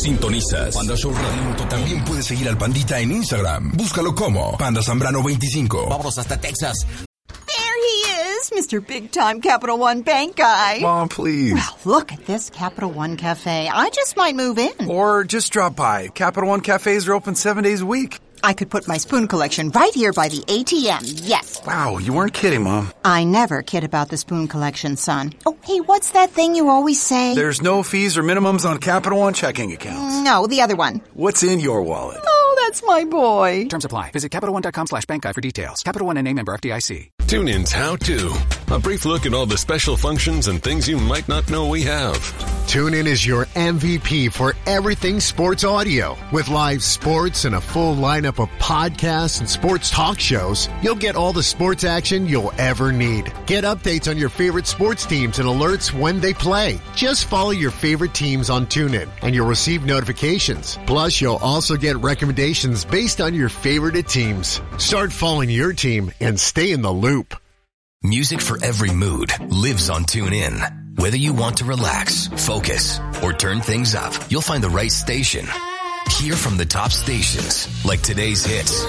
sintonizas Panda Show Radio. También puedes seguir al Pandita en Instagram. Búscalo como Panda Zambrano 25. Vámonos hasta Texas. Mr. Big-Time Capital One Bank guy. Mom, please. Well, look at this Capital One Cafe. I just might move in. Or just drop by. Capital One cafes are open 7 days a week. I could put my spoon collection right here by the ATM, yes. Wow, you weren't kidding, Mom. I never kid about the spoon collection, son. Oh, hey, what's that thing you always say? There's no fees or minimums on Capital One checking accounts. No, the other one. What's in your wallet? Oh, that's my boy. Terms apply. Visit CapitalOne.com/bankguide for details. Capital One NA, member FDIC. TuneIn's How To. A brief look at all the special functions and things you might not know we have. TuneIn is your MVP for everything sports audio. With live sports and a full lineup of podcasts and sports talk shows, you'll get all the sports action you'll ever need. Get updates on your favorite sports teams and alerts when they play. Just follow your favorite teams on TuneIn, and you'll receive notifications. Plus, you'll also get recommendations based on your favorite teams. Start following your team and stay in the loop. Music for every mood lives on TuneIn. Whether you want to relax, focus, or turn things up, you'll find the right station. Hear from the top stations, like today's hits,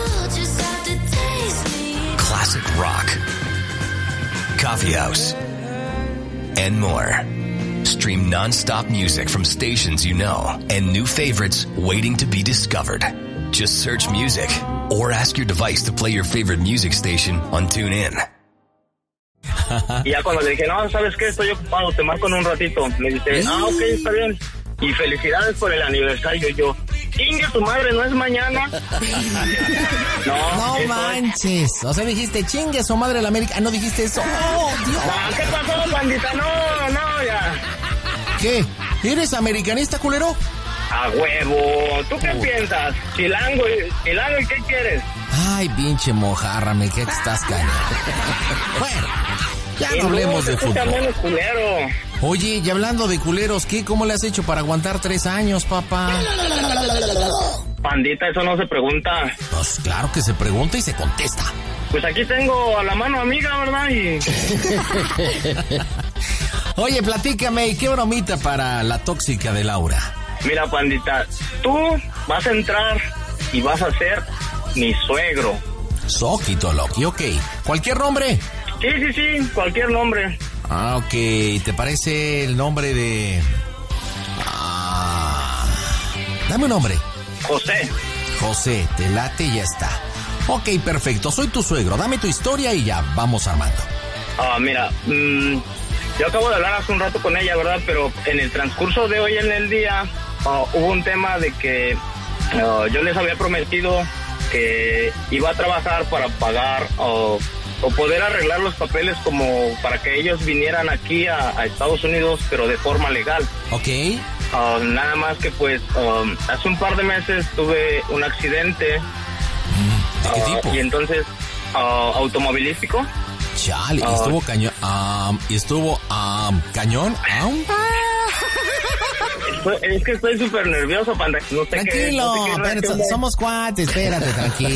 classic rock, coffee house, and more. Stream non-stop music from stations you know and new favorites waiting to be discovered. Just search music or ask your device to play your favorite music station on TuneIn. Y ya cuando le dije, no, ¿sabes qué? Estoy ocupado, te marco en un ratito. Me dice, ok, está bien. Y felicidades por el aniversario. Yo, chingue tu madre, ¿no es mañana? No manches. O sea, dijiste, chingue su madre la América. Ah, no dijiste eso. ¡Oh, Dios! No, ¿qué pasó, bandita? No, ya. ¿Qué? ¿Eres americanista, culero? A huevo. ¿Tú qué piensas? Chilango, ¿y qué quieres? Ay, pinche mojarra, me que estás cañando. Bueno, ya no hablemos de fútbol. Culero. Oye, y hablando de culeros, ¿qué? ¿Cómo le has hecho para aguantar 3 años, papá? Pandita, eso no se pregunta. Pues claro que se pregunta y se contesta. Pues aquí tengo a la mano amiga, ¿verdad? Oye, platícame, ¿y qué bromita para la tóxica de Laura? Mira, pandita, tú vas a entrar y vas a ser mi suegro. Soquito Loki, ok. ¿Cualquier nombre? Sí, cualquier nombre. Ah, ok. ¿Te parece el nombre de...? Dame un nombre. José, te late y ya está. Ok, perfecto. Soy tu suegro. Dame tu historia y ya vamos armando. Mira, yo acabo de hablar hace un rato con ella, ¿verdad? Pero en el transcurso de hoy en el día hubo un tema de que yo les había prometido que iba a trabajar para pagar o poder arreglar los papeles como para que ellos vinieran aquí a Estados Unidos, pero de forma legal. Ok. Nada más que pues hace un par de meses tuve un accidente. ¿De qué tipo? Y entonces, automovilístico. Chale, y estuvo cañón. ¿Cañón? Es que estoy súper nervioso, panda. No sé tranquilo, somos cuates, espérate, tranquilo.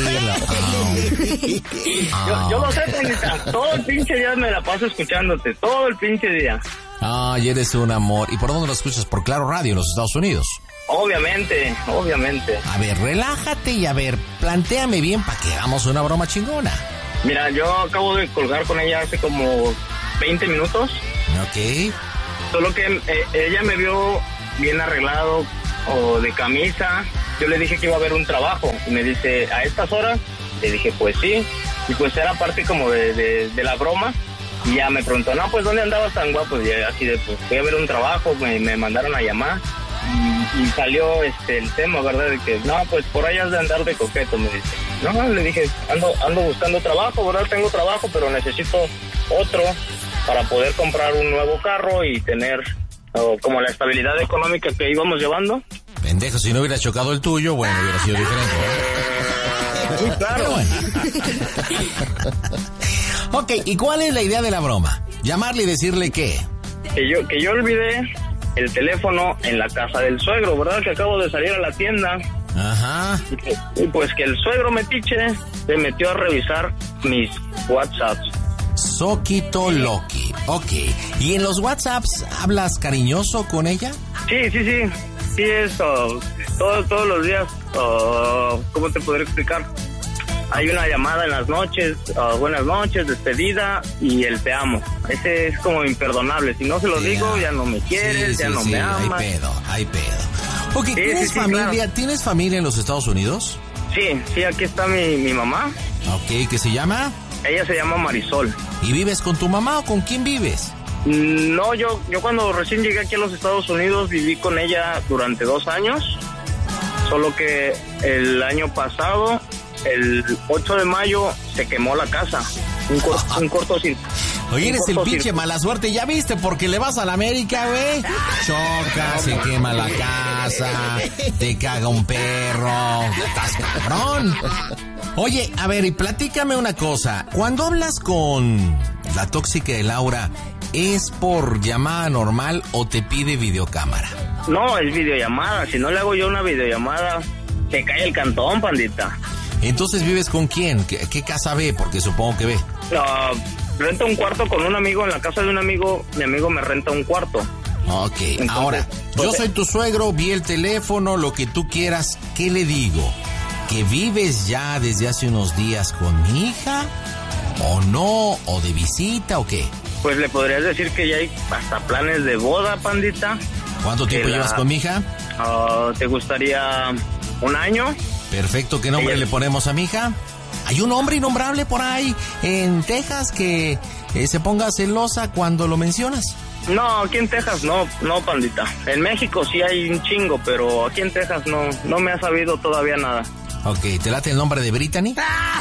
Yo lo sé, pandita. Todo el pinche día me la paso escuchándote. Todo el pinche día. Ay, eres un amor. ¿Y por dónde lo escuchas? Por Claro Radio en los Estados Unidos. Obviamente. A ver, relájate y a ver, plantéame bien para que hagamos una broma chingona. Mira, yo acabo de colgar con ella hace como 20 minutos. Ok. Solo que ella me vio bien arreglado o de camisa. Yo le dije que iba a haber un trabajo. Y me dice, ¿a estas horas? Le dije, pues sí. Y pues era parte como de la broma. Y ya me preguntó, no, pues ¿dónde andabas tan guapo? Y así de, pues fui a ver un trabajo, me mandaron a llamar. Y salió el tema, ¿verdad? De que, no, pues por ahí has de andar de coqueto, me dice. No, le dije, ando buscando trabajo, ¿verdad? Tengo trabajo, pero necesito otro para poder comprar un nuevo carro y tener como la estabilidad económica que íbamos llevando. Pendejo, si no hubiera chocado el tuyo, bueno, hubiera sido diferente, ¿eh? Muy claro. Bueno. Ok, ¿y cuál es la idea de la broma? Llamarle y decirle qué. Que yo olvidé el teléfono en la casa del suegro, ¿verdad? Que acabo de salir a la tienda. Ajá. Y pues que el suegro metiche se metió a revisar mis WhatsApps. Soquito Loki. Ok. ¿Y en los WhatsApps hablas cariñoso con ella? Sí. aquí es todos los días, ¿cómo te podré explicar? Hay una llamada en las noches, buenas noches, despedida y el te amo. Ese es como imperdonable. Si no se lo digo, ya no me quieres, ya no me amas. Hay pedo. Ok, ¿tienes familia? Claro. ¿Tienes familia en los Estados Unidos? Sí, aquí está mi mamá. Ok, ¿qué se llama? Ella se llama Marisol. ¿Y vives con tu mamá o con quién vives? No, yo cuando recién llegué aquí a los Estados Unidos viví con ella durante 2 años. Solo que el año pasado, el 8 de mayo, se quemó la casa. Un cortocircuito. Oye, eres el pinche mala suerte, ¿ya viste? Porque le vas a la América, güey. Choca, se quema la casa, te caga un perro. Estás cabrón. Oye, a ver, y platícame una cosa. Cuando hablas con la tóxica de Laura, ¿es por llamada normal o te pide videocámara? No, es videollamada. Si no le hago yo una videollamada, se cae el cantón, pandita. Entonces, ¿vives con quién? ¿Qué casa ve? Porque supongo que ve. Renta un cuarto con un amigo, en la casa de un amigo, mi amigo me renta un cuarto. Ok, entonces, ahora, yo soy tu suegro, vi el teléfono, lo que tú quieras, ¿qué le digo? ¿Que vives ya desde hace unos días con mi hija? ¿O no? ¿O de visita o qué? Pues le podrías decir que ya hay hasta planes de boda, pandita. ¿Cuánto tiempo llevas con mi hija? ¿Te gustaría 1 año? Perfecto, ¿qué nombre le ponemos a mi hija? Hay un hombre innombrable por ahí en Texas que se ponga celosa cuando lo mencionas. No, aquí en Texas no, pandita. En México sí hay un chingo, pero aquí en Texas no me ha sabido todavía nada. Ok, ¿te late el nombre de Brittany?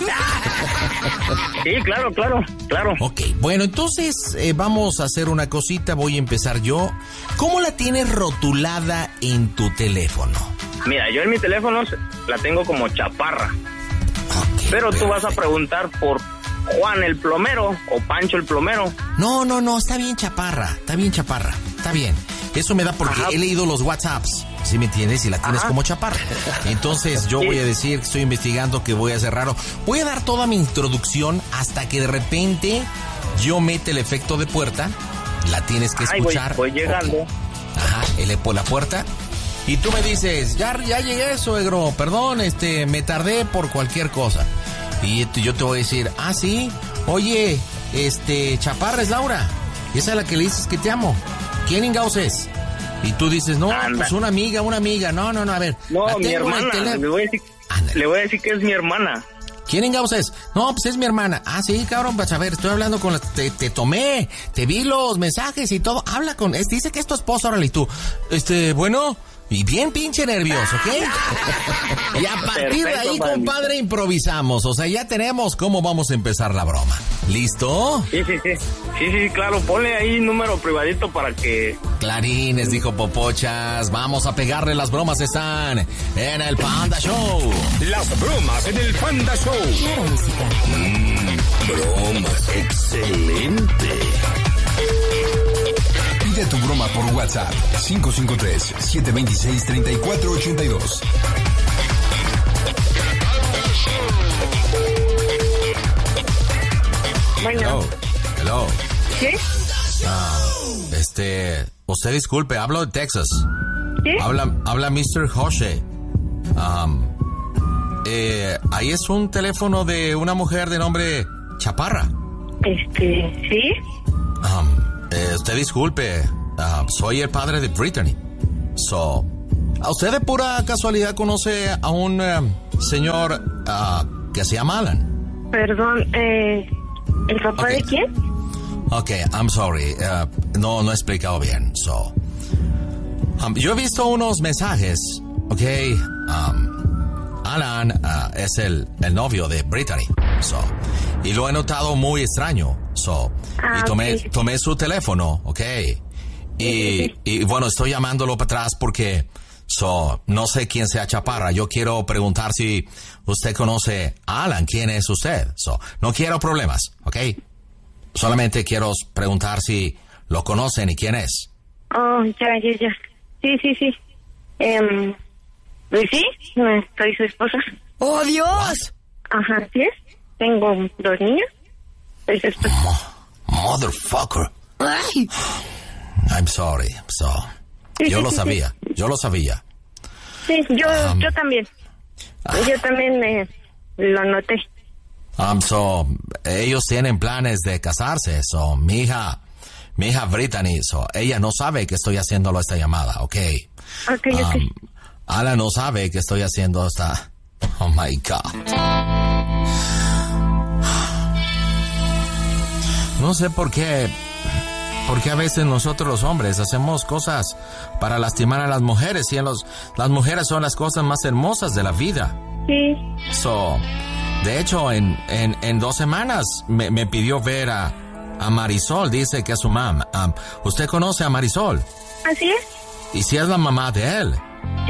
Sí, claro. Ok, bueno, entonces vamos a hacer una cosita, voy a empezar yo. ¿Cómo la tienes rotulada en tu teléfono? Mira, yo en mi teléfono la tengo como Chaparra. Okay, pero tú vas a preguntar por Juan el plomero o Pancho el plomero. No, está bien Chaparra, está bien. Eso me da porque he leído los WhatsApps, ¿sí me entiendes? Y la tienes como Chaparra. Entonces yo voy a decir que estoy investigando, que voy a hacer raro. Voy a dar toda mi introducción hasta que de repente yo mete el efecto de puerta. La tienes que escuchar. Voy llegando. Okay. Ajá, él por la puerta. Y tú me dices, ya llegué, suegro, perdón, me tardé por cualquier cosa. Y yo te voy a decir, sí, oye, Chaparra es Laura, esa es la que le dices que te amo. ¿Quién ingaos es? Y tú dices, no, pues una amiga, no, a ver. No, mi hermana, le voy a decir que es mi hermana. ¿Quién ingaos es? No, pues es mi hermana. Sí, cabrón, pues a ver, estoy hablando con te tomé, te vi los mensajes y todo, habla con, dice que es tu esposo, órale, y tú, bueno... Y bien pinche nervioso, ¿ok? Y a partir de ahí, compadre, improvisamos. O sea, ya tenemos cómo vamos a empezar la broma. ¿Listo? Sí, claro. Ponle ahí número privadito para que... Clarines, dijo Popochas. Vamos a pegarle, las bromas están en el Panda Show. Las bromas en el Panda Show. Claro, música. Bromas. Excelente. Pide tu broma por WhatsApp 553-726-3482. Bueno. Hello. ¿Sí? Usted disculpe, hablo de Texas. ¿Sí? Habla Mr. José. Ahí es un teléfono de una mujer de nombre Chaparra. ¿Sí? Usted disculpe, soy el padre de Brittany. ¿A usted de pura casualidad conoce a un señor que se llama Alan? Perdón, ¿el papá de quién? Ok, I'm sorry, no he explicado bien. Yo he visto unos mensajes, ok. Alan es el novio de Brittany, y lo he notado muy extraño, y tomé su teléfono, ok, y bueno, estoy llamándolo para atrás porque, no sé quién sea Chaparra. Yo quiero preguntar si usted conoce a Alan, quién es usted, no quiero problemas, ok, solamente quiero preguntar si lo conocen y quién es. Oh, ya, sí. Pues sí, soy su esposa. ¡Oh, Dios! Ajá, ¿sí es? Tengo 2 niños. Soy su esposa. Motherfucker. Ay. I'm sorry, yo lo sabía. Sí, yo también. Yo también lo noté. So, ellos tienen planes de casarse, so, mi hija Brittany, so, ella no sabe que estoy haciéndolo esta llamada, ¿ok? Ok. Alan no sabe que estoy haciendo esta... Oh my God. No sé por qué a veces nosotros los hombres hacemos cosas para lastimar a las mujeres y las mujeres son las cosas más hermosas de la vida. Sí. So, de hecho, en 2 semanas me pidió ver a Marisol, dice que es su mamá. ¿Usted conoce a Marisol? Así es. ¿Y si es la mamá de él? Sí.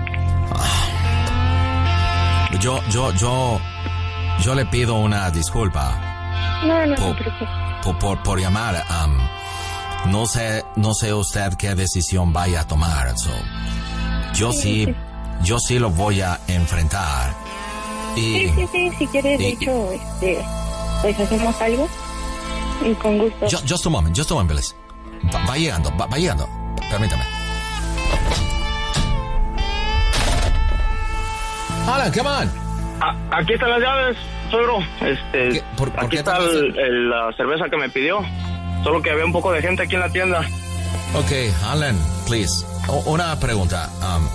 Yo le pido una disculpa. No, por llamar. No sé usted qué decisión vaya a tomar. So, yo sí lo voy a enfrentar. Sí, si quieres, de hecho, pues hacemos algo y con gusto. Just a moment, Bliss. Va llegando, permítame. Alan, come on. Aquí están las llaves, suegro. Aquí qué está la cerveza que me pidió. Solo que había un poco de gente aquí en la tienda. Ok, Alan, please. Una pregunta.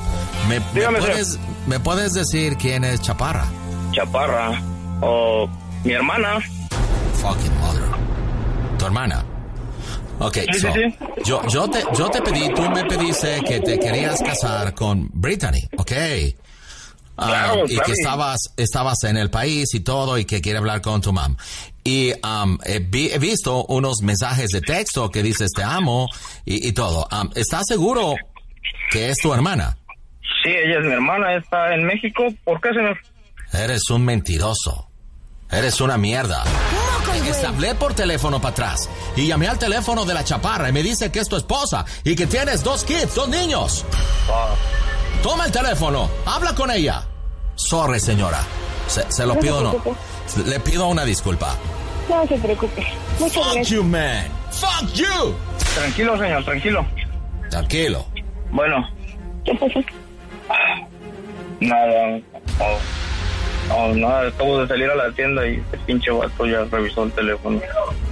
¿Me puedes decir quién es Chaparra? Chaparra. Mi hermana. Fucking mother. ¿Tu hermana? Ok, sí. yo te pedí, tú me pediste que te querías casar con Brittany, ok. Claro, y que estabas en el país y todo y que quiere hablar con tu mam. Y he visto unos mensajes de texto que dices te amo y todo. ¿Estás seguro que es tu hermana? Sí, ella es mi hermana, está en México. ¿Por qué, señor? Eres un mentiroso. Eres una mierda. Hablé por teléfono para atrás y llamé al teléfono de la Chaparra y me dice que es tu esposa y que tienes 2 kids, 2 niños. Toma el teléfono, habla con ella. Sorry, señora. Se lo pido, no. Le pido una disculpa. No se preocupe. Muchas gracias. Fuck you, man. Fuck you. Tranquilo, señor, tranquilo. Tranquilo. Bueno. ¿Qué pasó? Nada. Nada. Acabo de salir a la tienda y este pinche vato ya revisó el teléfono.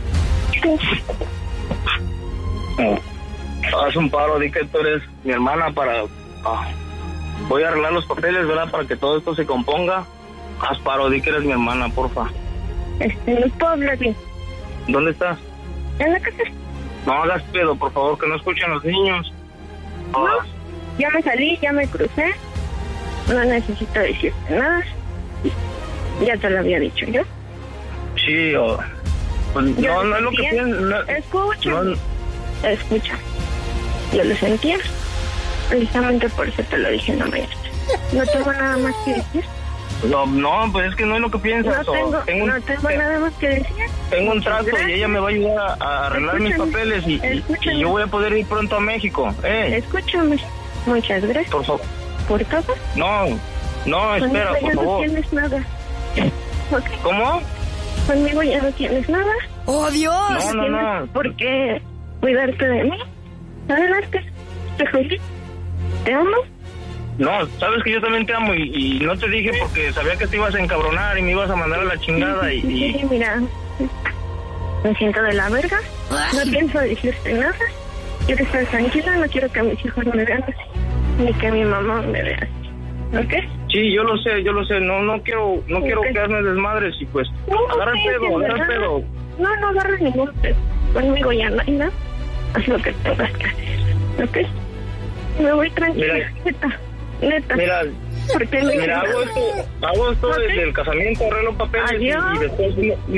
Haz un paro, di que tú eres mi hermana para... voy a arreglar los papeles, ¿verdad? Para que todo esto se componga. Haz paro, di que eres mi hermana, porfa. No puedo hablar bien. ¿Dónde estás? En la casa. No hagas pedo, por favor, que no escuchen los niños. No, ya me salí, ya me crucé. No necesito decirte nada. Ya te lo había dicho yo. Sí, pues yo no es lo que pienso. Escucha. Yo lo sentía. Precisamente por eso te lo dije, no me digas. No tengo nada más que decir. No, pues es que no es lo que piensas. No tengo nada más que decir. Tengo un trato y ella me va a ayudar a arreglar mis papeles y yo voy a poder ir pronto a México. Escúchame. Muchas gracias. Por favor. ¿Por todo? No, espera, por favor. No tienes nada. Okay. ¿Cómo? Conmigo ya no tienes nada. ¡Oh, Dios! No. ¿Por qué cuidarte de mí? Adelante. Te jodí. ¿Te amo? No, sabes que yo también te amo y no te dije porque sabía que te ibas a encabronar y me ibas a mandar a la chingada Sí, mira, me siento de la verga, no pienso decirte nada, quiero estar tranquila, no quiero que mis hijos me vean así, ni que mi mamá me vea así, ¿ok? Sí, yo lo sé, no quiero quedarme desmadres y pues, agarra el pedo. No agarra ningún pedo, conmigo ya no hay nada, haz lo que tengas que hacer, ¿ok? Me voy tranquila, neta. Mira, porque hago esto desde el casamiento, arreglo papeles y después